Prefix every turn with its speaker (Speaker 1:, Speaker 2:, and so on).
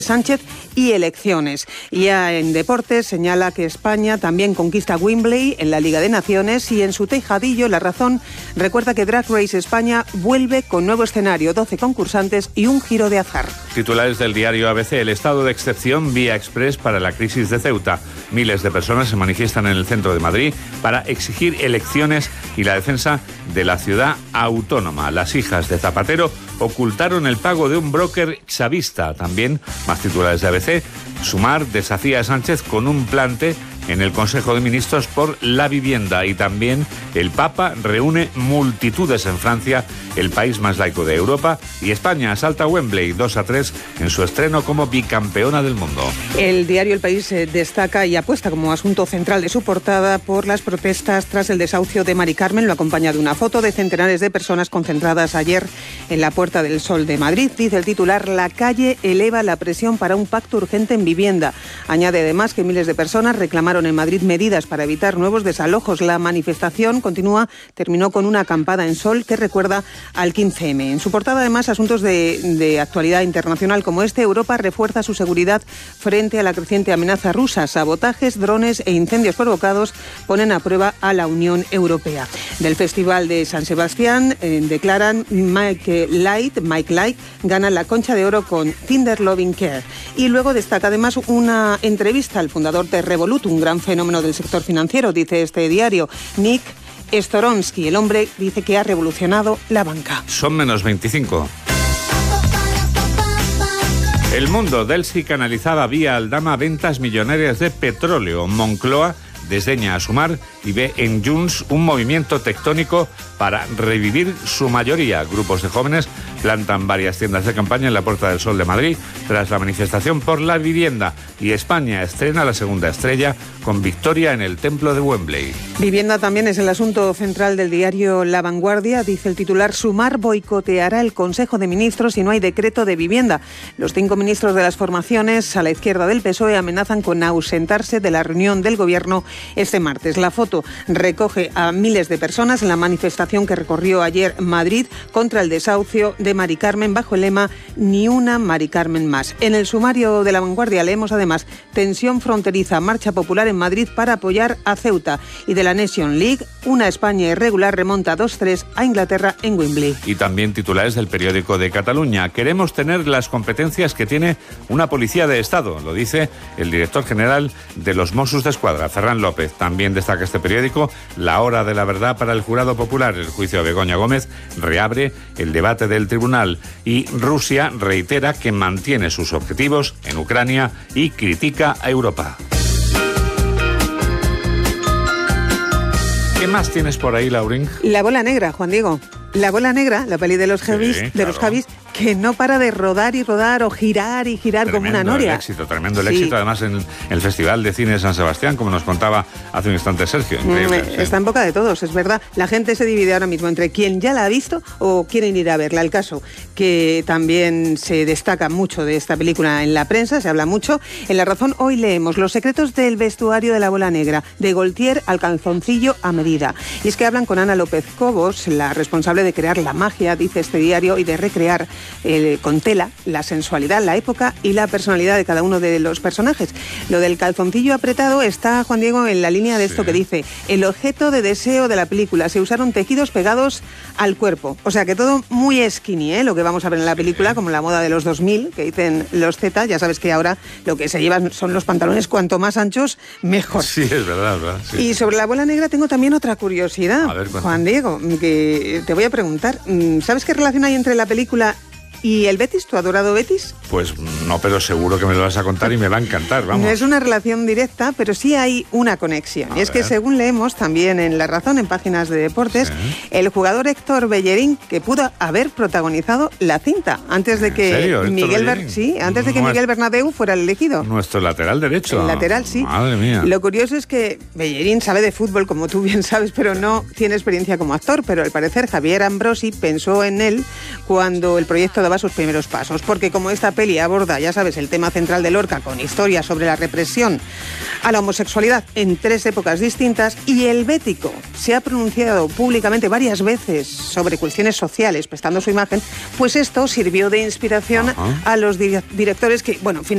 Speaker 1: Sánchez y elecciones. Ya en deportes señala que España también conquista Wembley en la Liga de Naciones y en su tejadillo La Razón recuerda que Drag Race España vuelve con nuevo escenario, 12 concursantes y un giro de azar.
Speaker 2: Titulares del diario ABC: el estado de excepción vía express para la crisis de Ceuta. Miles de personas se manifiestan en el centro de Madrid para exigir elecciones y la defensa de la ciudad autónoma. Las hijas de Zapatero ocultaron el pago de un broker chavista. También, más titulares de ABC, Sumar desafía a Sánchez con un plante en el Consejo de Ministros por la vivienda. Y también el Papa reúne multitudes en Francia, el país más laico de Europa, y España asalta Wembley 2-3 en su estreno como bicampeona del mundo.
Speaker 1: El diario El País destaca y apuesta como asunto central de su portada por las protestas tras el desahucio de Mari Carmen. Lo acompaña de una foto de centenares de personas concentradas ayer en la Puerta del Sol de Madrid. Dice el titular: la calle eleva la presión para un pacto urgente en vivienda. Añade además que miles de personas reclamaron en Madrid medidas para evitar nuevos desalojos. La manifestación terminó con una acampada en Sol que recuerda al 15M. En su portada, además, asuntos de actualidad internacional como este: Europa refuerza su seguridad frente a la creciente amenaza rusa. Sabotajes, drones e incendios provocados ponen a prueba a la Unión Europea. Del Festival de San Sebastián declaran Mike Light gana la Concha de Oro con Tender Loving Care. Y luego destaca además una entrevista al fundador de Revolut, un gran fenómeno del sector financiero, dice este diario, Nick Storonsky. El hombre dice que ha revolucionado la banca.
Speaker 2: Son menos 25. El Mundo: Delcy canalizaba vía Aldama ventas millonarias de petróleo. Moncloa desdeña a Sumar y ve en Junts un movimiento tectónico para revivir su mayoría. Grupos de jóvenes plantan varias tiendas de campaña en la Puerta del Sol de Madrid tras la manifestación por la vivienda. Y España estrena la segunda estrella con victoria en el Templo de Wembley.
Speaker 1: Vivienda también es el asunto central del diario La Vanguardia. Dice el titular: Sumar boicoteará el Consejo de Ministros si no hay decreto de vivienda. Los 5 ministros de las formaciones a la izquierda del PSOE amenazan con ausentarse de la reunión del Gobierno este martes. La foto recoge a miles de personas en la manifestación que recorrió ayer Madrid contra el desahucio de Mari Carmen bajo el lema Ni una Mari Carmen más. En el sumario de La Vanguardia leemos además: tensión fronteriza, marcha popular en Madrid para apoyar a Ceuta. Y de la Nation League, una España irregular remonta 2-3 a Inglaterra en Wembley.
Speaker 2: Y también titulares del periódico de Cataluña: queremos tener las competencias que tiene una policía de Estado, lo dice el director general de los Mossos d'Esquadra, Ferran López. También destaca este periódico la hora de la verdad para el jurado popular. El juicio de Begoña Gómez reabre el debate del tribunal y Rusia reitera que mantiene sus objetivos en Ucrania y critica a Europa. ¿Qué más tienes por ahí, Laurín?
Speaker 1: La bola negra, Juan Diego. La bola negra, la peli de los Javis, sí, claro, los Javis, que no para de rodar y rodar o girar y girar como una noria.
Speaker 2: Tremendo el éxito, además en el Festival de Cine de San Sebastián, como nos contaba hace un instante Sergio. Increíble,
Speaker 1: está en boca de todos, es verdad. La gente se divide ahora mismo entre quien ya la ha visto o quieren ir a verla. El caso que también se destaca mucho de esta película en la prensa, se habla mucho. En La Razón hoy leemos los secretos del vestuario de la bola negra, de Gaultier al calzoncillo a medida. Y es que hablan con Ana López Cobos, la responsable de crear la magia, dice este diario, y de recrear con tela la sensualidad, la época y la personalidad de cada uno de los personajes. Lo del calzoncillo apretado está, Juan Diego, en la línea de esto que dice: el objeto de deseo de la película. Se usaron tejidos pegados al cuerpo. O sea que todo muy skinny, lo que vamos a ver en la película, como la moda de los 2000, que dicen los Z. Ya sabes que ahora lo que se llevan son los pantalones cuanto más anchos, mejor.
Speaker 2: Sí, es verdad. Sí.
Speaker 1: Y sobre la bola negra tengo también otra curiosidad,
Speaker 2: a ver,
Speaker 1: Juan Diego, que te voy a preguntar. ¿Sabes qué relación hay entre la película y el Betis? ¿Tu adorado Betis?
Speaker 2: Pues no, pero seguro que me lo vas a contar y me va a encantar, vamos.
Speaker 1: No es una relación directa, pero sí hay una conexión. Y es que según leemos también en La Razón, en páginas de deportes, el jugador Héctor Bellerín, que pudo haber protagonizado la cinta antes de que Miguel Bernabéu fuera el elegido.
Speaker 2: Nuestro lateral derecho.
Speaker 1: El lateral, sí.
Speaker 2: Madre mía.
Speaker 1: Lo curioso es que Bellerín sabe de fútbol, como tú bien sabes, pero no tiene experiencia como actor. Pero al parecer Javier Ambrosi pensó en él cuando el proyecto daba sus primeros pasos, porque como esta peli aborda, ya sabes, el tema central de Lorca, con historias sobre la represión a la homosexualidad en 3 épocas distintas, y el bético se ha pronunciado públicamente varias veces sobre cuestiones sociales, prestando su imagen, pues esto sirvió de inspiración a los directores que, bueno,